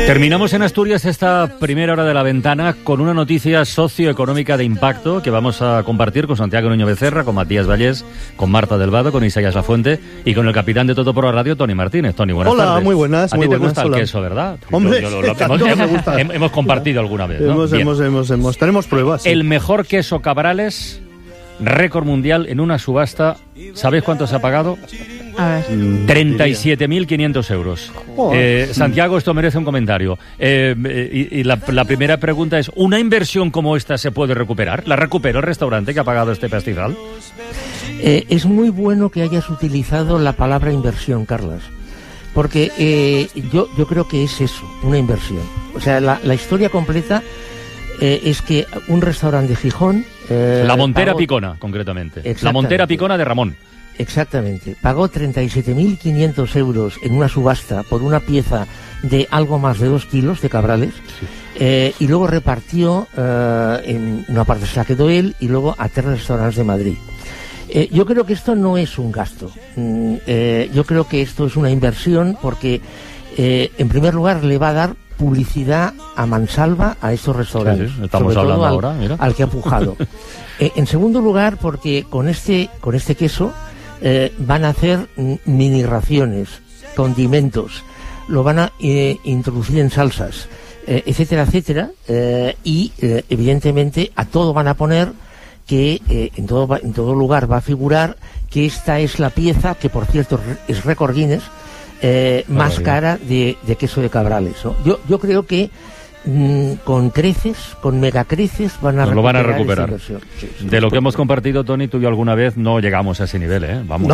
Terminamos en Asturias esta primera hora de la ventana con una noticia socioeconómica de impacto que vamos a compartir con Santiago Nuño Becerra, con Matías Vallés, con Marta del Vado, con Isaías Lafuente y con el capitán de Todo por la Radio, Tony Martínez. Tony, buenas tardes. Hola, muy buenas. A ti te gusta hola. El queso, ¿verdad? Hombre, hemos compartido alguna vez, ¿no? Tenemos pruebas. Sí. El mejor queso Cabrales, récord mundial en una subasta. ¿Sabéis cuánto se ha pagado? A ver. 37.500 euros. Santiago, esto merece un comentario. Y la primera pregunta es, ¿una inversión como esta se puede recuperar? ¿La recupera el restaurante que ha pagado este pastizal? Es muy bueno que hayas utilizado la palabra inversión, Carlas, porque yo creo que es eso, una inversión. O sea, la historia completa es que un restaurante de Gijón... La Montera Picona, concretamente. La Montera Picona de Ramón. Exactamente. Pagó 37.500 euros en una subasta por una pieza de algo más de 2 kilos de Cabrales. Sí. Y luego repartió, en una parte se la quedó él y luego a 3 restaurantes de Madrid. Yo creo que esto no es un gasto. Yo creo que esto es una inversión porque, en primer lugar, le va a dar publicidad a mansalva a estos restaurantes. Sí, estamos sobre hablando todo ahora, mira. Al que ha pujado. En segundo lugar, porque con este queso van a hacer mini raciones, condimentos, lo van a introducir en salsas, etcétera, etcétera, y evidentemente a todo van a poner que en todo lugar va a figurar que esta es la pieza, que por cierto es récord Guinness, más cara de queso de Cabrales, ¿no? Yo creo que con creces, con megacreces lo van a recuperar. Sí, de lo que hemos compartido, Tony, tú y yo alguna vez no llegamos a ese nivel, ¿eh? Vamos.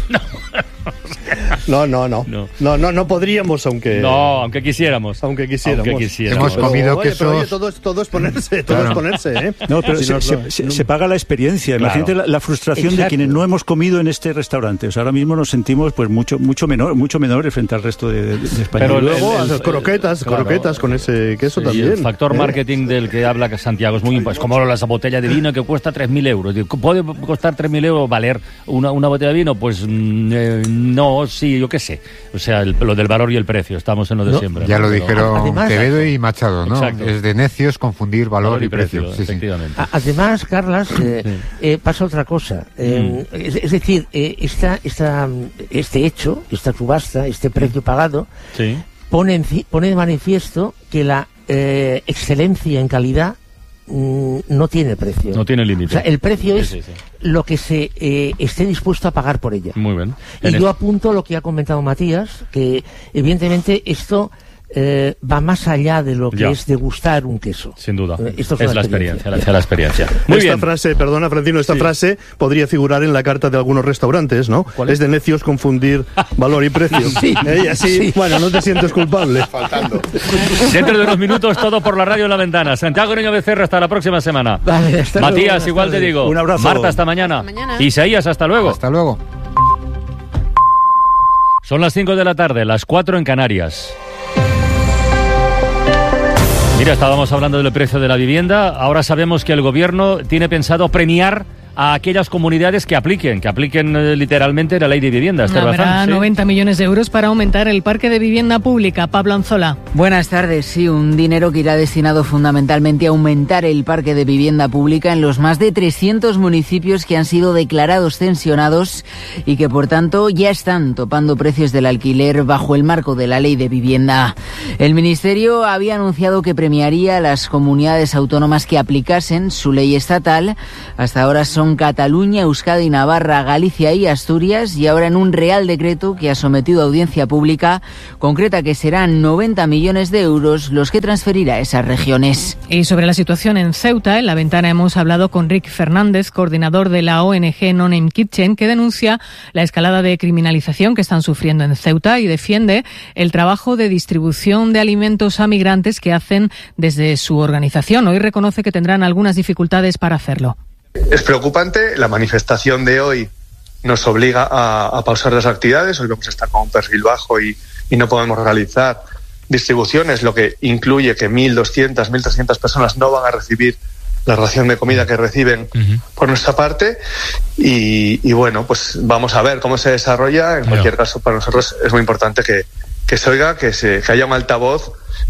No podríamos, aunque quisiéramos. Hemos comido quesos. Pero oye, todo es ponerse, ¿eh? No, pero se paga la experiencia. Claro. Imagínate la frustración Exacto. de quienes no hemos comido en este restaurante. O sea, ahora mismo nos sentimos pues mucho menores frente al resto de España. Pero luego hacer croquetas con ese queso también. El factor marketing del que habla Santiago es muy importante. Es como la botella de vino que cuesta 3.000 euros. ¿Puede costar 3.000 euros valer una botella de vino? Pues no, sí, yo qué sé. O sea, lo del valor y el precio. Estamos en lo de siempre. Ya lo dijeron además, Quevedo y Machado, ¿no? Exacto. Es de necios confundir valor y precio. Sí, efectivamente. Además, Carlas, pasa otra cosa. Es decir, este hecho, esta subasta, este precio pagado, pone de manifiesto que la excelencia en calidad no tiene precio. No tiene límite. O sea, el precio es lo que se esté dispuesto a pagar por ella. Muy bien. Y yo apunto lo que ha comentado Matías, que evidentemente esto va más allá de lo que es degustar un queso. Sin duda. Esto es la experiencia. Muy bien. Perdona, Francino, esta frase podría figurar en la carta de algunos restaurantes, ¿no? Es de necios confundir valor y precio. Y así, bueno, no te sientes culpable. Faltando. Dentro de unos minutos, Todo por la Radio en la Ventana. Santiago Nuño Becerra, hasta la próxima semana. Vale, Matías, igual te digo. Un abrazo. Marta, hasta mañana. Isaías, hasta luego. Hasta luego. Son las 5 de la tarde, las 4 en Canarias. Mira, estábamos hablando del precio de la vivienda. Ahora sabemos que el gobierno tiene pensado premiar a aquellas comunidades que apliquen literalmente la ley de vivienda. Habrá 90 millones de euros para aumentar el parque de vivienda pública. Pablo Anzola. Buenas tardes. Sí, un dinero que irá destinado fundamentalmente a aumentar el parque de vivienda pública en los más de 300 municipios que han sido declarados tensionados y que, por tanto, ya están topando precios del alquiler bajo el marco de la ley de vivienda. El Ministerio había anunciado que premiaría a las comunidades autónomas que aplicasen su ley estatal. Hasta ahora son Cataluña, Euskadi, Navarra, Galicia y Asturias, y ahora en un Real Decreto que ha sometido a audiencia pública concreta que serán 90 millones de euros los que transferirá a esas regiones. Y sobre la situación en Ceuta, en la ventana hemos hablado con Rick Fernández, coordinador de la ONG No Name Kitchen, que denuncia la escalada de criminalización que están sufriendo en Ceuta y defiende el trabajo de distribución de alimentos a migrantes que hacen desde su organización. Hoy reconoce que tendrán algunas dificultades para hacerlo. Es preocupante, la manifestación de hoy nos obliga a pausar las actividades. Hoy vamos a estar con un perfil bajo y no podemos realizar distribuciones, lo que incluye que 1.200, 1.300 personas no van a recibir la ración de comida que reciben por nuestra parte y bueno, pues vamos a ver cómo se desarrolla. En cualquier caso, para nosotros es muy importante que se oiga, que haya un altavoz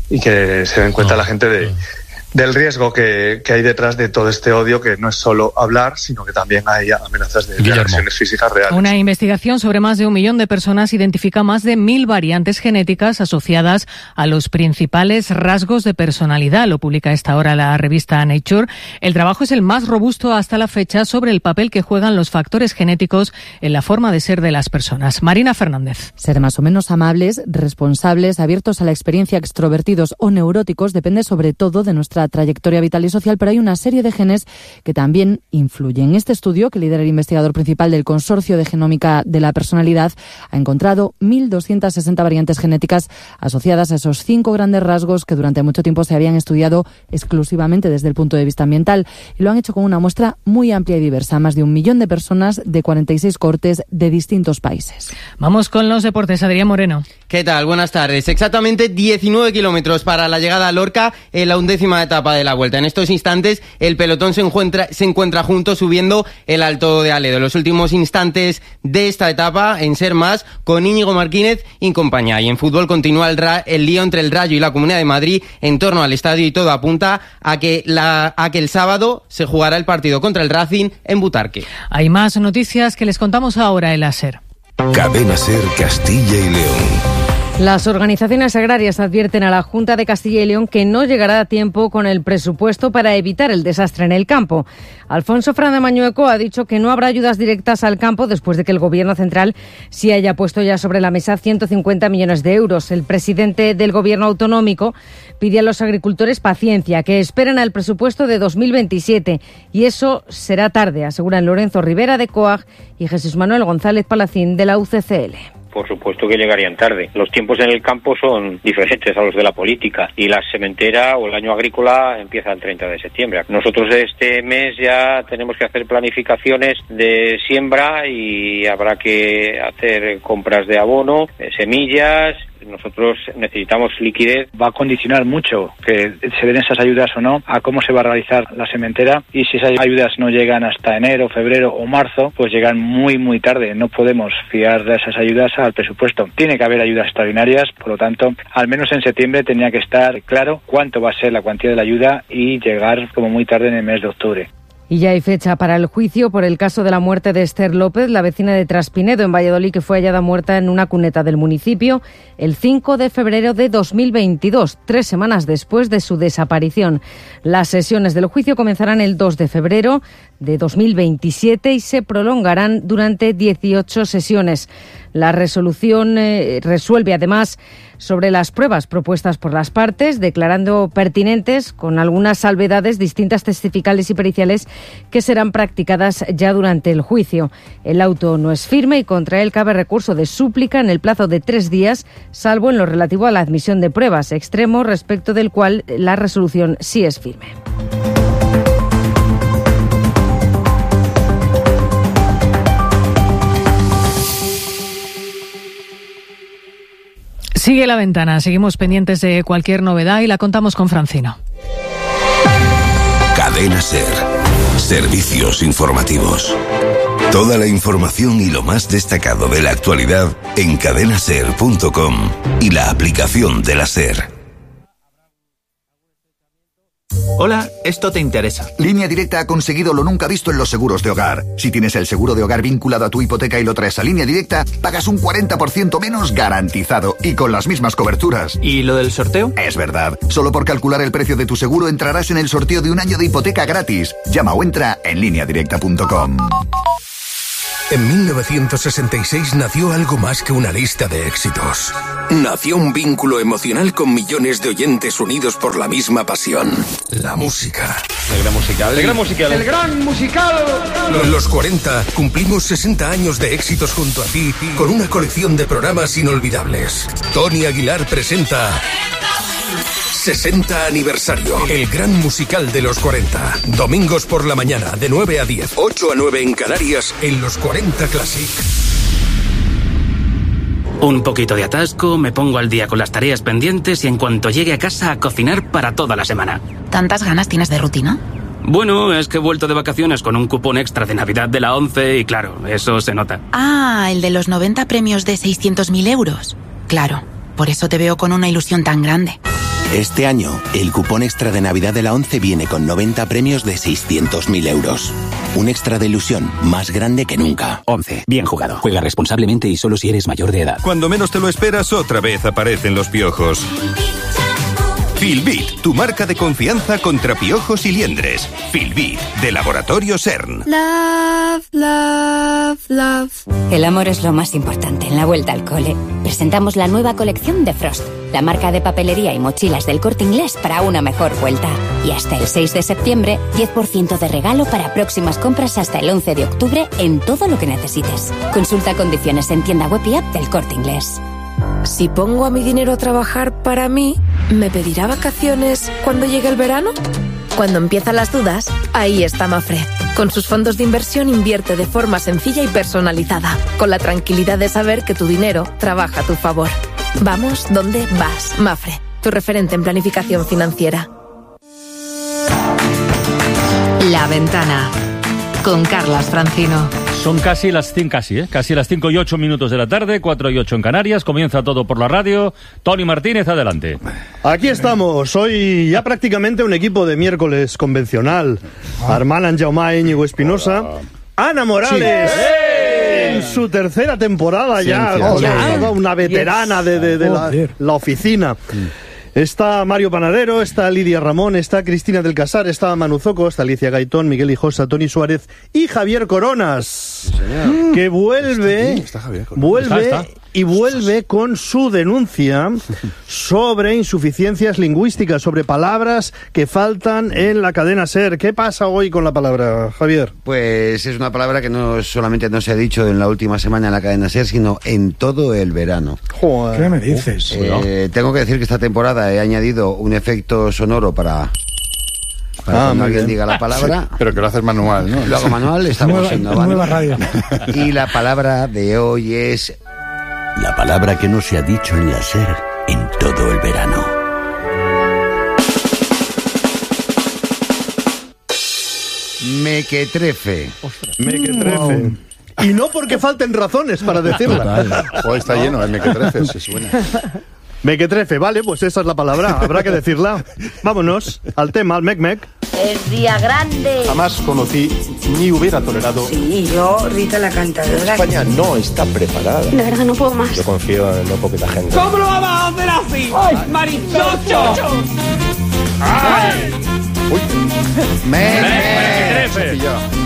y que se den cuenta la gente del riesgo que hay detrás de todo este odio, que no es solo hablar, sino que también hay amenazas de agresiones físicas reales. Una investigación sobre más de 1 millón de personas identifica más de 1000 variantes genéticas asociadas a los principales rasgos de personalidad. Lo publica a esta hora la revista Nature. El trabajo es el más robusto hasta la fecha sobre el papel que juegan los factores genéticos en la forma de ser de las personas. Marina Fernández. Ser más o menos amables, responsables, abiertos a la experiencia, extrovertidos o neuróticos depende sobre todo de nuestra trayectoria vital y social, pero hay una serie de genes que también influyen. Este estudio, que lidera el investigador principal del Consorcio de Genómica de la Personalidad, ha encontrado 1.260 variantes genéticas asociadas a esos 5 grandes rasgos que durante mucho tiempo se habían estudiado exclusivamente desde el punto de vista ambiental, y lo han hecho con una muestra muy amplia y diversa, más de 1 millón de personas de 46 cortes de distintos países. Vamos con los deportes. Adrián Moreno. ¿Qué tal? Buenas tardes. Exactamente 19 kilómetros para la llegada a Lorca en la 11ª etapa de la Vuelta. En estos instantes el pelotón se encuentra junto subiendo el Alto de Aledo. Los últimos instantes de esta etapa en Ser Más con Íñigo Martínez y compañía. Y en fútbol continúa el lío entre el Rayo y la Comunidad de Madrid en torno al estadio, y todo apunta a que el sábado se jugará el partido contra el Racing en Butarque. Hay más noticias que les contamos ahora en la SER. Cadena SER Castilla y León. Las organizaciones agrarias advierten a la Junta de Castilla y León que no llegará a tiempo con el presupuesto para evitar el desastre en el campo. Alfonso Fernández Mañueco ha dicho que no habrá ayudas directas al campo después de que el Gobierno central sí haya puesto ya sobre la mesa 150 millones de euros. El presidente del Gobierno autonómico pide a los agricultores paciencia, que esperen al presupuesto de 2027, y eso será tarde, aseguran Lorenzo Rivera de COAG y Jesús Manuel González Palacín de la UCCL. Por supuesto que llegarían tarde. Los tiempos en el campo son diferentes a los de la política y la sementera o el año agrícola empieza el 30 de septiembre. Nosotros este mes ya tenemos que hacer planificaciones de siembra y habrá que hacer compras de abono, de semillas. Nosotros necesitamos liquidez. Va a condicionar mucho que se den esas ayudas o no a cómo se va a realizar la sementera, y si esas ayudas no llegan hasta enero, febrero o marzo, pues llegan muy muy tarde. No podemos fiar de esas ayudas al presupuesto. Tiene que haber ayudas extraordinarias, por lo tanto, al menos en septiembre tenía que estar claro cuánto va a ser la cuantía de la ayuda y llegar como muy tarde en el mes de octubre. Y ya hay fecha para el juicio por el caso de la muerte de Esther López, la vecina de Traspinedo, en Valladolid, que fue hallada muerta en una cuneta del municipio el 5 de febrero de 2022, 3 semanas después de su desaparición. Las sesiones del juicio comenzarán el 2 de febrero de 2027 y se prolongarán durante 18 sesiones. La resolución resuelve además sobre las pruebas propuestas por las partes, declarando pertinentes, con algunas salvedades, distintas testificales y periciales que serán practicadas ya durante el juicio. El auto no es firme y contra él cabe recurso de súplica en el plazo de 3 días, salvo en lo relativo a la admisión de pruebas, extremo respecto del cual la resolución sí es firme. Sigue La Ventana, seguimos pendientes de cualquier novedad y la contamos con Francino. Cadena SER. Servicios informativos. Toda la información y lo más destacado de la actualidad en cadenaser.com y la aplicación de la SER. Hola, esto te interesa. Línea Directa ha conseguido lo nunca visto en los seguros de hogar. Si tienes el seguro de hogar vinculado a tu hipoteca y lo traes a Línea Directa, pagas un 40% menos garantizado y con las mismas coberturas. ¿Y lo del sorteo? Es verdad. Solo por calcular el precio de tu seguro entrarás en el sorteo de un año de hipoteca gratis. Llama o entra en lineadirecta.com. En 1966 nació algo más que una lista de éxitos. Nació un vínculo emocional con millones de oyentes unidos por la misma pasión. La música. El gran musical. El gran musical. El gran musical. En los 40 cumplimos 60 años de éxitos junto a ti con una colección de programas inolvidables. Tony Aguilar presenta 60 aniversario. El gran musical de los 40. Domingos por la mañana, de 9 a 10. 8 a 9 en Canarias, en los 40 Classic. Un poquito de atasco, me pongo al día con las tareas pendientes y en cuanto llegue a casa a cocinar para toda la semana. ¿Tantas ganas tienes de rutina? Bueno, es que he vuelto de vacaciones con un cupón extra de Navidad de la 11 y claro, eso se nota. Ah, el de los 90 premios de 600.000 euros. Claro, por eso te veo con una ilusión tan grande. Este año, el cupón extra de Navidad de la ONCE viene con 90 premios de 600.000 euros. Un extra de ilusión más grande que nunca. ONCE. Bien jugado. Juega responsablemente y solo si eres mayor de edad. Cuando menos te lo esperas, otra vez aparecen los piojos. Filbit, tu marca de confianza contra piojos y liendres. Filbit, de Laboratorio CERN. Love, love, love. El amor es lo más importante en la vuelta al cole. Presentamos la nueva colección de Frost, la marca de papelería y mochilas del Corte Inglés para una mejor vuelta. Y hasta el 6 de septiembre, 10% de regalo para próximas compras hasta el 11 de octubre en todo lo que necesites. Consulta condiciones en tienda web y app del Corte Inglés. Si pongo a mi dinero a trabajar para mí, ¿me pedirá vacaciones cuando llegue el verano? Cuando empiezan las dudas, ahí está Mafre. Con sus fondos de inversión invierte de forma sencilla y personalizada, con la tranquilidad de saber que tu dinero trabaja a tu favor. Vamos donde vas, Mafre, tu referente en planificación financiera. La Ventana, con Carlas Francino. Son casi las 5 y 8 minutos de la tarde, 4 y 8 en Canarias. Comienza todo por la radio. Tony Martínez, adelante. Aquí estamos, hoy ya prácticamente un equipo de miércoles convencional. Armand Anjaume, Íñigo Espinosa, Ana Morales. Sí. En su tercera temporada ya, una veterana de la oficina. Está Mario Panadero, está Lidia Ramón, está Cristina del Casar, está Manu Zoco, está Alicia Gaitón, Miguel Hijosa, Tony Suárez y Javier Coronas, que vuelve y vuelve con su denuncia sobre insuficiencias lingüísticas, sobre palabras que faltan en la cadena SER. ¿Qué pasa hoy con la palabra, Javier? Pues es una palabra que no solamente no se ha dicho en la última semana en la cadena SER, sino en todo el verano. Joder. ¿Qué me dices? Tengo que decir que esta temporada he añadido un efecto sonoro para cuando alguien diga la palabra. Sí, pero que lo haces manual, ¿no? Lo hago manual, estamos innovando. Nueva radio. Y la palabra de hoy es... La palabra que no se ha dicho en la SER en todo el verano. Mequetrefe. Mequetrefe. Y no porque falten razones para decirla. Joder, está lleno de mequetrefes, se suena. Mequetrefe, vale, pues esa es la palabra, habrá que decirla. Vámonos al tema, al mec-mec. Es día grande. Jamás conocí ni hubiera tolerado. Sí, yo, Rita la cantadora. España no está preparada. De verdad no puedo más. Yo confío en no poquita gente. ¿Cómo lo vamos a hacer así? ¡Ay, marichocho! ¡Ay! Uy. Mequetrefe.